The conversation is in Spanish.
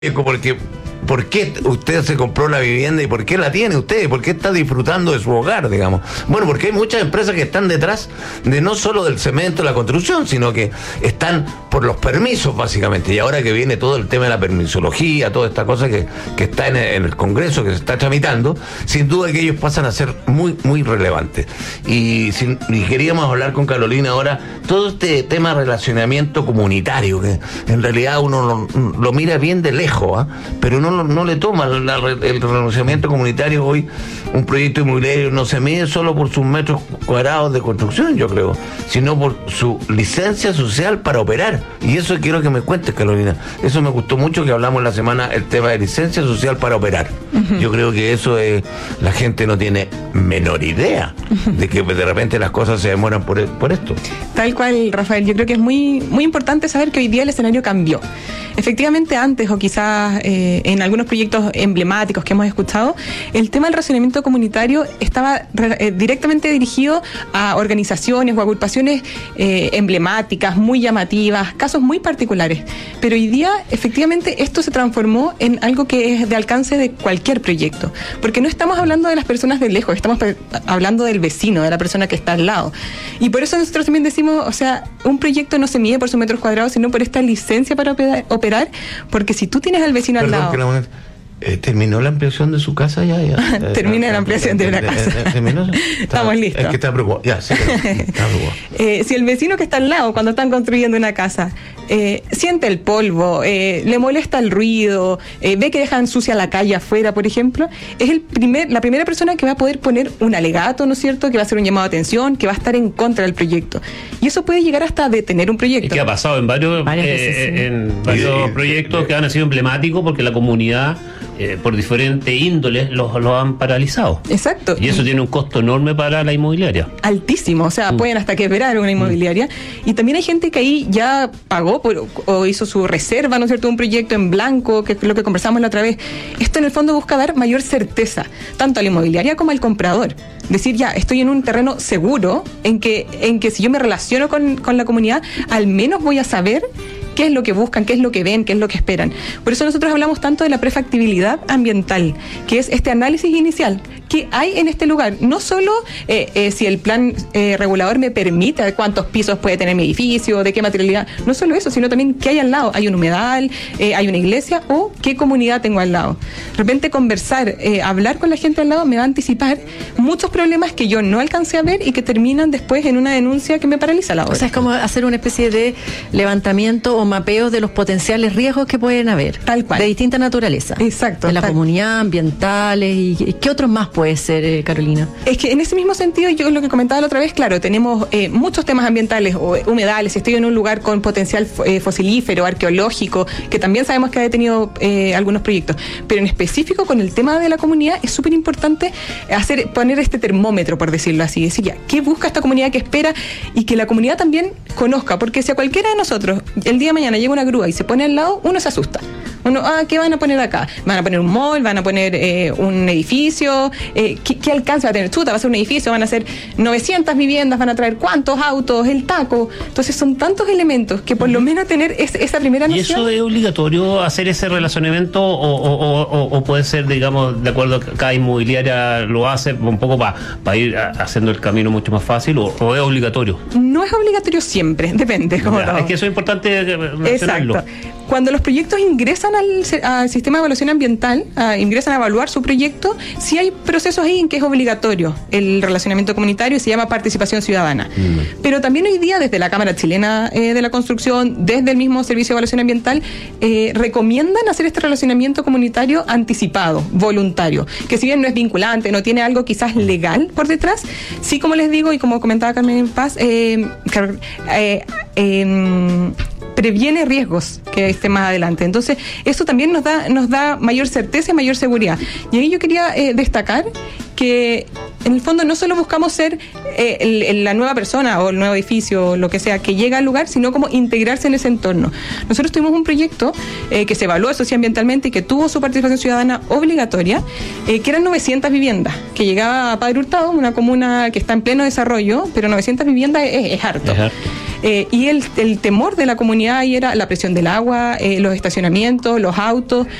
Porque, ¿por qué usted se compró la vivienda y por qué la tiene usted? ¿Por qué está disfrutando de su hogar, digamos? Bueno, porque hay muchas empresas que están detrás de no solo del cemento, la construcción, sino que están por los permisos, básicamente. Y ahora que viene todo el tema de la permisología, toda esta cosa que está en el Congreso, que se está tramitando, sin duda que ellos pasan a ser muy, muy relevantes. Y queríamos hablar con Carolina ahora todo este tema de relacionamiento comunitario, que en realidad uno lo mira bien de lejos, pero no le toma el relacionamiento comunitario. Hoy un proyecto inmobiliario no se mide solo por sus metros cuadrados de construcción, yo creo, sino por su licencia social para operar. Y eso quiero que me cuentes, Carolina. Eso me gustó mucho que hablamos la semana, el tema de licencia social para operar. Yo creo que eso es, la gente no tiene menor idea de que de repente las cosas se demoran por esto. Tal cual, Rafael. Yo creo que es muy, muy importante saber que hoy día el escenario cambió. Efectivamente, antes, o quizás en algunos proyectos emblemáticos que hemos escuchado, el tema del relacionamiento comunitario estaba directamente dirigido a organizaciones o agrupaciones emblemáticas, muy llamativas, casos muy particulares. Pero hoy día, efectivamente, esto se transformó en algo que es de alcance de cualquier proyecto. Porque no estamos hablando de las personas de lejos, estamos hablando del vecino, de la persona que está al lado. Y por eso nosotros también decimos, o sea, un proyecto no se mide por sus metros cuadrados, sino por esta licencia para operar, porque si tú tienes al vecino al lado... ¿Terminó la ampliación de su casa ya? Termina la ampliación de la casa. ¿Terminó? Estamos listos. Es que está preocupado. Ya, sí, está preocupado. Si el vecino que está al lado, cuando están construyendo una casa, siente el polvo, le molesta el ruido, ve que dejan sucia la calle afuera, por ejemplo, es la primera persona que va a poder poner un alegato, ¿no es cierto?, que va a hacer un llamado de atención, que va a estar en contra del proyecto. Y eso puede llegar hasta detener un proyecto. Y que ha pasado en varios proyectos que han sido emblemáticos porque la comunidad... por diferentes índoles los han paralizado. Exacto. Y eso tiene un costo enorme para la inmobiliaria. Altísimo, o sea, pueden hasta quebrar una inmobiliaria. Y también hay gente que ahí ya pagó o hizo su reserva, ¿no es cierto?, un proyecto en blanco, que es lo que conversamos la otra vez. Esto en el fondo busca dar mayor certeza, tanto a la inmobiliaria como al comprador. Decir, ya, estoy en un terreno seguro, en que si yo me relaciono con la comunidad, al menos voy a saber qué es lo que buscan, qué es lo que ven, qué es lo que esperan. Por eso nosotros hablamos tanto de la prefactibilidad ambiental, que es este análisis inicial que hay en este lugar. No solo si el plan regulador me permite cuántos pisos puede tener mi edificio, de qué materialidad, no solo eso, sino también qué hay al lado. ¿Hay un humedal? ¿Hay una iglesia? ¿O qué comunidad tengo al lado? De repente conversar, hablar con la gente al lado me va a anticipar muchos problemas que yo no alcancé a ver y que terminan después en una denuncia que me paraliza la obra. O sea, es como hacer una especie de levantamiento o mapeo de los potenciales riesgos que pueden haber. Tal cual. De distinta naturaleza. Exacto. De la comunidad, ambientales y ¿qué otros más puede ser, Carolina? Es que en ese mismo sentido, yo lo que comentaba la otra vez, claro, tenemos muchos temas ambientales o humedales. Estoy en un lugar con potencial fosilífero, arqueológico, que también sabemos que ha detenido algunos proyectos. Pero en específico con el tema de la comunidad es súper importante poner este termómetro, por decirlo así. Decir, ya, ¿qué busca esta comunidad, que espera? Y que la comunidad también conozca, porque si a cualquiera de nosotros el día de mañana llega una grúa y se pone al lado, uno se asusta. Uno, ¿qué van a poner acá? ¿Van a poner un mall? ¿Van a poner un edificio? ¿Qué alcance va a tener? Chuta, va a ser un edificio, van a ser 900 viviendas, van a traer cuántos autos, el taco. Entonces son tantos elementos que por lo menos tener esa primera noción. ¿Y eso es obligatorio hacer ese relacionamiento o puede ser, digamos, de acuerdo a cada inmobiliaria lo hace un poco para ir haciendo el camino mucho más fácil o es obligatorio? No es obligatorio siempre, depende. Es que eso es importante mencionarlo. Exacto. Cuando los proyectos ingresan al sistema de evaluación ambiental, ingresan a evaluar su proyecto, sí hay procesos ahí en que es obligatorio el relacionamiento comunitario y se llama participación ciudadana. Pero también hoy día, desde la Cámara Chilena de la Construcción, desde el mismo Servicio de Evaluación Ambiental, recomiendan hacer este relacionamiento comunitario anticipado, voluntario, que si bien no es vinculante, no tiene algo quizás legal por detrás, sí, como les digo y como comentaba Carmen Paz, previene riesgos que esté más adelante. Entonces, eso también nos da mayor certeza y mayor seguridad. Y ahí yo quería destacar que en el fondo no solo buscamos ser la nueva persona o el nuevo edificio o lo que sea que llega al lugar, sino como integrarse en ese entorno. Nosotros tuvimos un proyecto que se evaluó socioambientalmente y que tuvo su participación ciudadana obligatoria, que eran 900 viviendas, que llegaba a Padre Hurtado, una comuna que está en pleno desarrollo, pero 900 viviendas es harto. Y el temor de la comunidad ahí era la presión del agua, los estacionamientos, los autos,